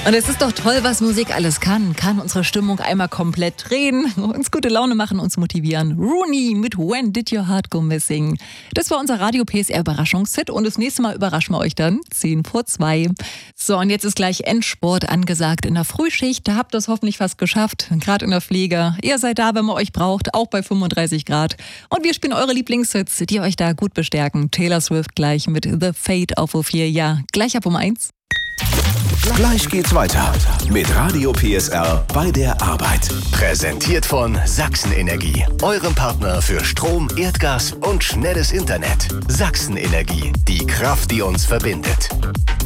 Und es ist doch toll, was Musik alles kann. Kann unsere Stimmung einmal komplett drehen, uns gute Laune machen, uns motivieren. Rooney mit When Did Your Heart Go Missing? Das war unser Radio PSR Überraschungshit und das nächste Mal überraschen wir euch dann 1:10. So, und jetzt ist gleich Endsport angesagt in der Frühschicht. Da habt ihr es hoffentlich fast geschafft, gerade in der Pflege. Ihr seid da, wenn man euch braucht, auch bei 35 Grad. Und wir spielen eure Lieblingshits, die euch da gut bestärken. Taylor Swift gleich mit The Fate of Ophelia. Ja, gleich ab um 1. Gleich geht's weiter mit Radio PSR bei der Arbeit. Präsentiert von Sachsen-Energie, eurem Partner für Strom, Erdgas und schnelles Internet. Sachsen-Energie, die Kraft, die uns verbindet.